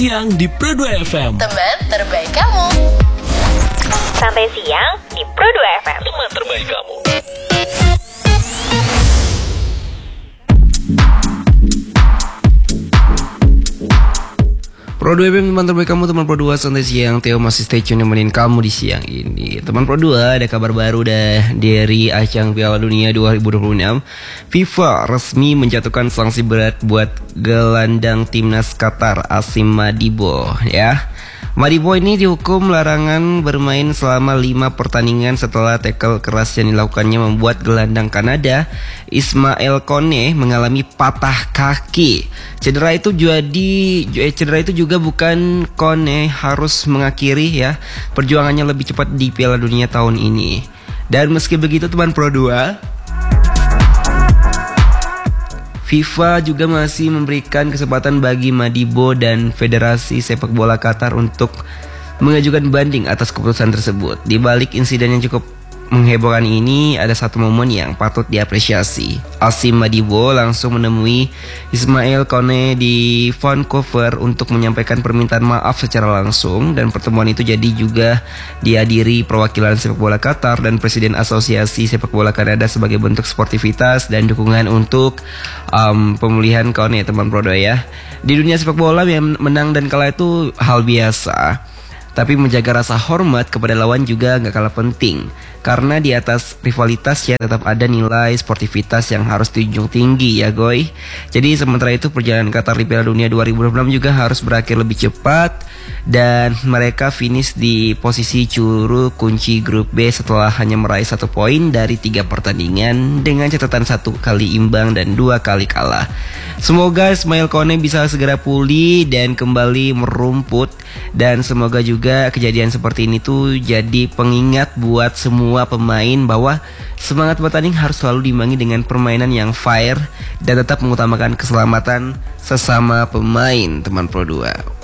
Siang di Pro 2 FM. Teman terbaik kamu. Santai siang di Pro 2 FM. Teman terbaik kamu. Pro 2 FM, teman terbaik kamu, teman Pro 2 santai siang. Theo masih stay tune nemenin kamu di siang ini. Teman Pro 2, ada kabar baru dari ajang Piala Dunia 2026. FIFA resmi menjatuhkan sanksi berat buat gelandang timnas Qatar, Asim Madibo ya. Madibo ini dihukum larangan bermain selama 5 pertandingan setelah tackle keras yang dilakukannya membuat gelandang Kanada Ismail Kone mengalami patah kaki. Cedera itu juga bukan Kone harus mengakhiri ya perjuangannya lebih cepat di Piala Dunia tahun ini. Dan meski begitu teman Pro 2, FIFA juga masih memberikan kesempatan bagi Madibo dan Federasi Sepak Bola Qatar untuk mengajukan banding atas keputusan tersebut. Di balik insiden yang cukup menghebohkan ini, ada satu momen yang patut diapresiasi. Asim Madibo langsung menemui Ismail Kone di Vancouver untuk menyampaikan permintaan maaf secara langsung, dan pertemuan itu jadi juga dihadiri perwakilan sepak bola Qatar dan Presiden Asosiasi Sepak Bola Kanada sebagai bentuk sportivitas dan dukungan untuk pemulihan Kone, teman Pro 2 ya. Di dunia sepak bola yang menang dan kalah itu hal biasa, tapi menjaga rasa hormat kepada lawan juga gak kalah penting. Karena di atas rivalitas ya tetap ada nilai sportivitas yang harus dijunjung tinggi ya goy. Jadi sementara itu perjalanan Qatar di Piala Dunia 2026 juga harus berakhir lebih cepat, dan mereka finish di posisi juru kunci grup B setelah hanya meraih 1 poin dari 3 pertandingan dengan catatan 1 kali imbang dan 2 kali kalah. Semoga Ismail Kone bisa segera pulih dan kembali merumput, dan semoga juga kejadian seperti ini tuh jadi pengingat buat semua pemain bahwa semangat bertanding harus selalu diimbangi dengan permainan yang fair dan tetap mengutamakan keselamatan sesama pemain, teman Pro 2.